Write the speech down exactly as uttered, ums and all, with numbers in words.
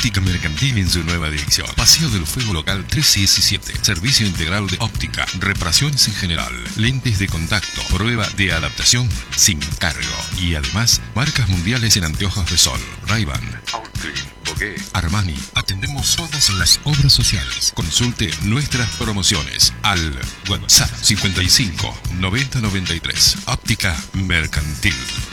Óptica Mercantil en su nueva dirección. Paseo del Fuego Local trescientos diecisiete. Servicio integral de óptica, reparaciones en general, lentes de contacto, prueba de adaptación sin cargo. Y además, marcas mundiales en anteojos de sol. Ray-Ban, Oakley, Bogué, Armani. Atendemos todas las obras sociales. Consulte nuestras promociones al WhatsApp cincuenta y cinco noventa noventa y tres. Óptica Mercantil.